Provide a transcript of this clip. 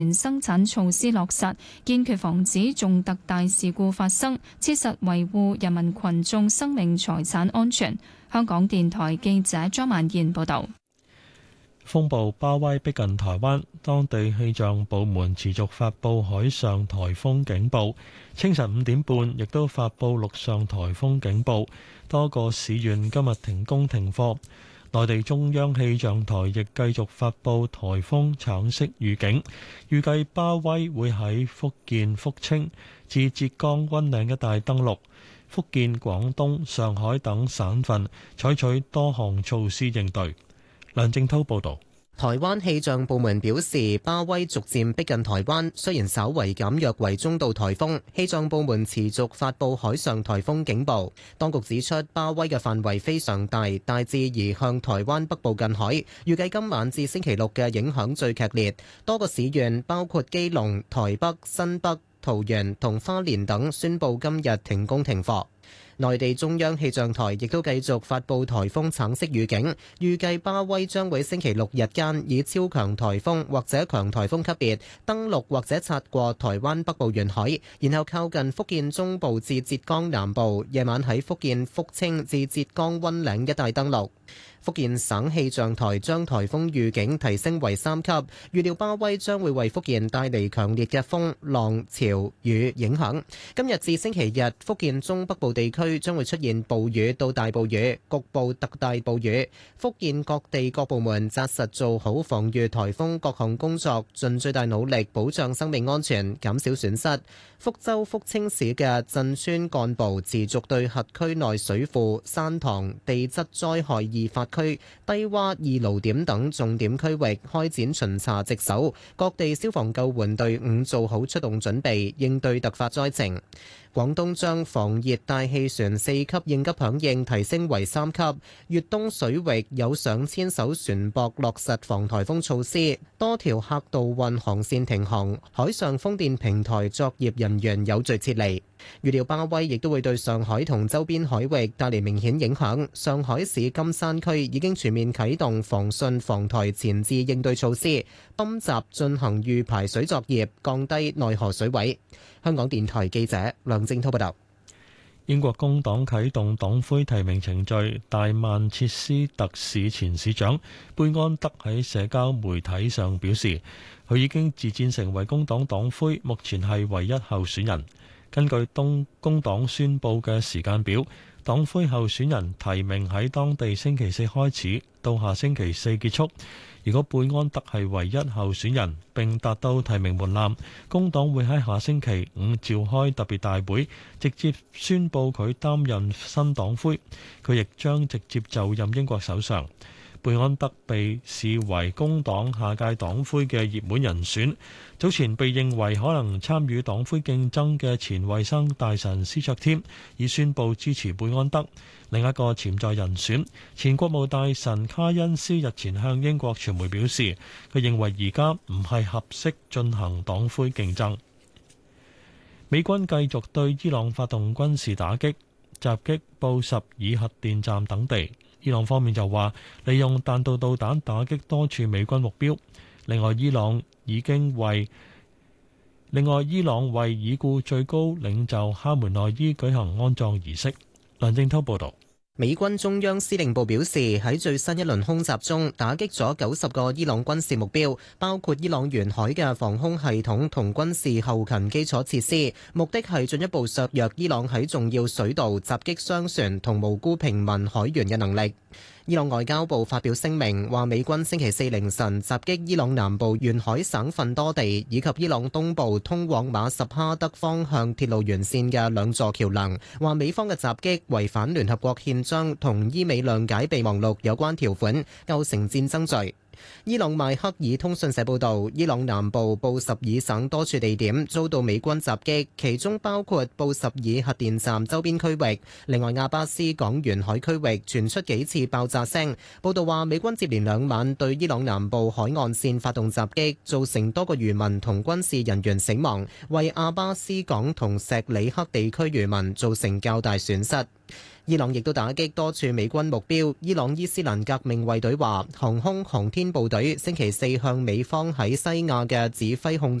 生產措施落實，堅決防止重特大事故發生，切實維護人民群眾生命財產安全。香港電台記者張曼燕報道。 風暴巴威逼近台灣，當地氣象部門持續發布海上颱風警報，清晨5點半亦都發布陸上颱風警報，多個市縣今日停工停課。內地中央氣象台亦繼續發布颱風橙色預警，預計巴威會喺福建福清至浙江溫嶺一帶登陸，福建、廣東、上海等省份採取多項措施應對。梁正濤報道。 台灣氣象部門表示，巴威逐漸逼近台灣，雖然稍為減弱為中度颱風，氣象部門持續發布海上颱風警報。當局指出，巴威嘅範圍非常大，大致移向台灣北部近海，預計今晚至星期六嘅影響最劇烈。多個市縣包括基隆、台北、新北、桃園同花蓮等宣布今日停工停課。內地中央氣象台亦都繼續發布颱風橙色預警，預計巴威將會星期六日間以超強颱風或者強颱風級別登陸或者擦過台灣北部沿海，然後靠近福建中部至浙江南部，夜晚喺福建福清至浙江溫嶺一帶登陸。福建省氣象台將颱風預警提升為3級，預料巴威將會為福建帶嚟強烈嘅風浪潮雨影響。今日至星期日，福建中北部地區將會出現暴雨到大暴雨，局部特大暴雨。福建各地各部門紮實做好防禦颱風各項工作，盡最大努力保障生命安全，減少損失。福州福清市嘅鎮村幹部持續對轄區內水庫、山塘、地質災害易發區、低洼易澇點等重點區域開展巡查值守，各地消防救援隊伍做好出動準備，應對突發災情。廣東將防熱帶氣旋4級應急響應提升為3級，粵東水域有上千艘船舶落實防颱風措施，多條客渡運航線停航，海上風電平台作業人員有序撤離。預料巴威亦都會對上海同周邊海域帶嚟明顯影響，上海市金山區已經全面啟動防汛防台前置應對措施，泵閘進行預排水作業，降低內河水位。香港電台記者梁正濤報道。 英國工黨啟動黨魁提名程序，大曼徹斯特市前市長貝安德喺社交媒體上表示，佢已經自薦成為工黨黨魁，目前係唯一候選人。根據工黨宣佈嘅時間表，黨魁候選人提名喺當地星期四開始，到下星期四結束。如果貝安德係唯一候選人並達到提名門檻，工黨會喺下星期五召開特別大會，直接宣佈佢擔任新黨魁，佢亦將直接就任英國首相。貝安德被視為工黨下屆黨魁嘅熱門人選，早前被認為可能參與黨魁競爭嘅前衛生大臣斯卓添已宣布支持貝安德。另一個潛在人選，前國務大臣卡恩斯日前向英國傳媒表示，佢認為而家唔係合適進行黨魁競爭。美軍繼續對伊朗發動軍事打擊，襲擊布什爾核電站等地。伊朗方面就話利用彈道導彈打擊多處美軍目標。另外，伊朗為已故最高領袖哈梅內伊舉行安葬儀式。梁正濤報道。 美軍中央司令部表示，喺最新一輪空襲中打擊咗90個伊朗軍事目標，包括伊朗沿海嘅防空系統同軍事後勤基礎設施，目的係進一步削弱伊朗喺重要水道襲擊商船同無辜平民海員嘅能力。伊朗外交部發表聲明，話美軍星期四凌晨襲擊伊朗南部沿海省份多地，以及伊朗東部通往馬什哈德方向鐵路沿線嘅2座橋樑，話美方嘅襲擊違反聯合國憲章同伊美諒解備忘錄有關條款，構成戰爭罪。伊朗邁克爾通訊社報導，伊朗南部布什爾省多處地點遭到美軍襲擊，其中包括布什爾核電站周邊區域。另外，阿巴斯港沿海區域傳出幾次爆炸聲。報導話，美軍接連2晚對伊朗南部海岸線發動襲擊，造成多個漁民同軍事人員死亡，為阿巴斯港同錫里克地區漁民造成較大損失。 伊朗亦都打擊多處美軍目標。伊朗伊斯蘭革命衛隊話，航空航天部隊星期四向美方喺西亞嘅指揮控